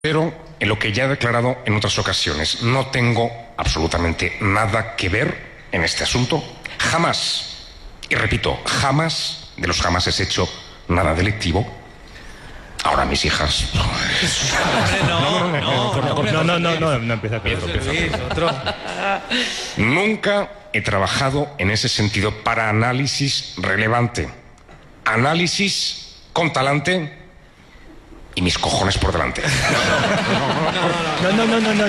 Pero en lo que ya he declarado en otras ocasiones, no tengo absolutamente nada que ver en este asunto. Jamás, y repito, jamás de los jamases he hecho nada delictivo. Ahora mis hijas... No empieza otro. Nunca he trabajado en ese sentido para análisis relevante. Análisis con talante y mis cojones por delante. No.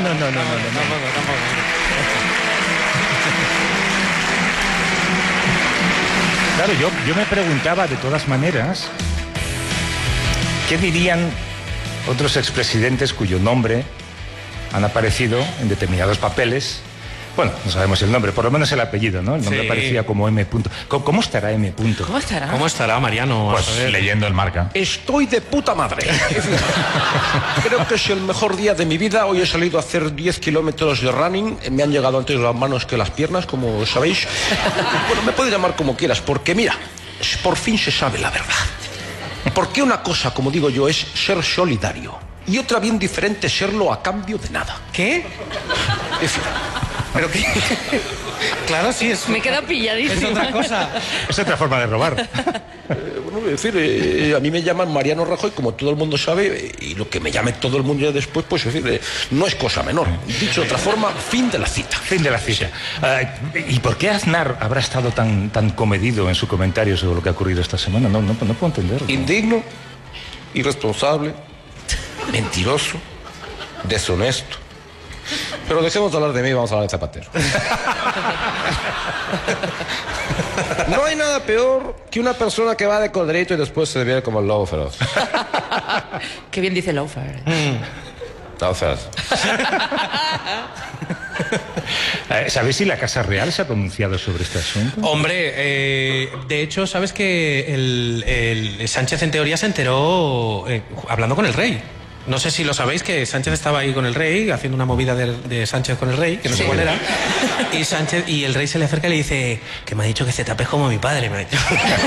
Claro, yo me preguntaba de todas maneras, ¿qué dirían otros expresidentes cuyo nombre han aparecido en determinados papeles? Bueno, no sabemos el nombre, por lo menos el apellido, ¿no? El nombre aparecía como M. ¿Cómo estará M? ¿Cómo estará, Mariano? Pues leyendo el Marca. Estoy de puta madre. Creo que es el mejor día de mi vida. Hoy he salido a hacer 10 kilómetros de running. Me han llegado antes las manos que las piernas, como sabéis. Bueno, me puedes llamar como quieras, porque mira, por fin se sabe la verdad. Porque una cosa, como digo yo, es ser solidario. Y otra bien diferente, serlo a cambio de nada. ¿Qué? En fin. ¿Pero qué? Claro, sí, es... Me queda pilladísima. Es otra cosa. Es otra forma de robar. Bueno, es decir, a mí me llaman Mariano Rajoy, como todo el mundo sabe, y lo que me llame todo el mundo ya después, pues es decir, no es cosa menor. Dicho de otra forma, fin de la cita. Fin de la cita. ¿Y por qué Aznar habrá estado tan comedido en su comentario sobre lo que ha ocurrido esta semana? No puedo entenderlo. Indigno, irresponsable, mentiroso, deshonesto. Pero dejemos de hablar de mí y vamos a hablar de Zapatero. No hay nada peor que una persona que va de cordero y después se ve como el lobo feroz. Qué bien dice Laufer. Lobo feroz. ¿Sabéis si la Casa Real se ha pronunciado sobre este asunto? Hombre, de hecho, ¿sabes que el Sánchez en teoría se enteró hablando con el rey? No sé si lo sabéis, que Sánchez estaba ahí con el rey, haciendo una movida de Sánchez con el rey, que no sé cuál era. Y el rey se le acerca y le dice, que me ha dicho que te tapes como mi padre, me ha dicho.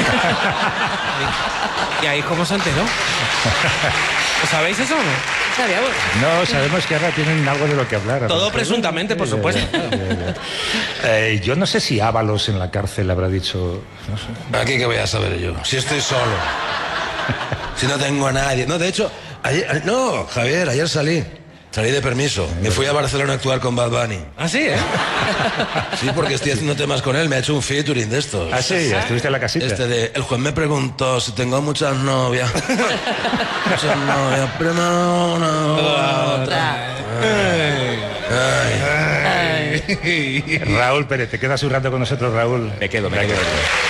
Y ahí cómo se enteró. ¿Sabéis eso o no? Sabíamos. No, sabemos que ahora tienen algo de lo que hablar. Todo presuntamente, por supuesto. Yo no sé si Ábalos en la cárcel habrá dicho... No sé. Aquí que voy a saber yo, si estoy solo, si no tengo a nadie. No, de hecho, Javier, ayer salí de permiso. Me fui a Barcelona a actuar con Bad Bunny. ¿Ah, sí, Sí, porque estoy haciendo temas con él. Me ha hecho un featuring de estos. Ah, sí, estuviste en la casita. El juez me preguntó si tengo muchas novias. Muchas novias, primero una, otra. Ay. Raúl Pérez, ¿te quedas un rato con nosotros, Raúl? Me quedo. Qué grandes.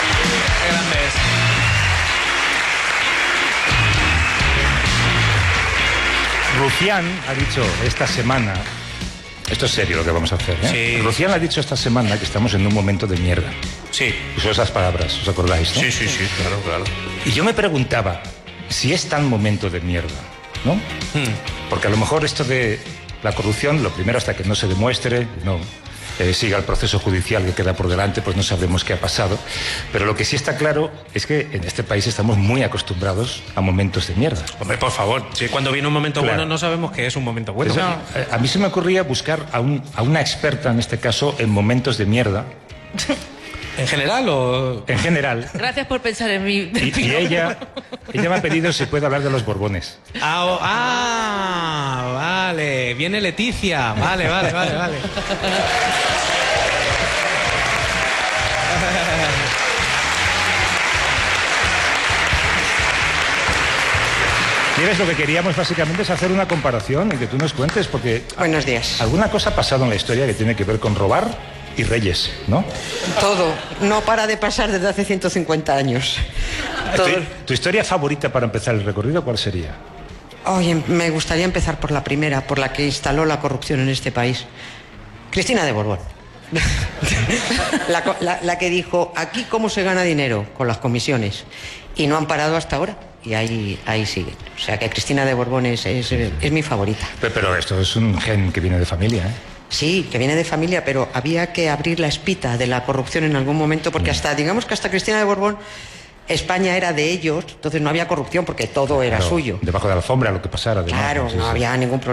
Rufián ha dicho esta semana, esto es serio lo que vamos a hacer, ¿eh? Sí. Rufián ha dicho esta semana que estamos en un momento de mierda. Sí. Son esas palabras, ¿os acordáis, no? Sí, claro. Y yo me preguntaba si es tan momento de mierda, ¿no? Porque a lo mejor esto de la corrupción, lo primero hasta que no se demuestre, siga el proceso judicial que queda por delante, pues no sabremos qué ha pasado. Pero lo que sí está claro es que en este país estamos muy acostumbrados a momentos de mierda. Hombre, por favor, si cuando viene un momento bueno no sabemos que es un momento bueno. A mí se me ocurría buscar a una experta, en este caso, en momentos de mierda. ¿En general o...? En general. Gracias por pensar en mí. Y ella me ha pedido si puede hablar de los Borbones. Vale. Viene Leticia. Vale. ¿Quieres? Lo que queríamos básicamente es hacer una comparación y que tú nos cuentes, porque... Buenos días. Alguna cosa ha pasado en la historia que tiene que ver con robar y reyes, ¿no? Todo. No para de pasar desde hace 150 años. ¿Tu historia favorita para empezar el recorrido cuál sería? Oye, me gustaría empezar por la primera, por la que instaló la corrupción en este país. Cristina de Borbón. la que dijo, aquí cómo se gana dinero, con las comisiones. Y no han parado hasta ahora. Y ahí siguen. O sea que Cristina de Borbón es mi favorita. Pero esto es un gen que viene de familia, ¿eh? Sí, que viene de familia, pero había que abrir la espita de la corrupción en algún momento, porque digamos que hasta Cristina de Borbón España era de ellos, entonces no había corrupción porque todo era Claro, suyo. Debajo de la alfombra, lo que pasara. Además, Claro, ¿no? Sí, no sí. había ningún problema.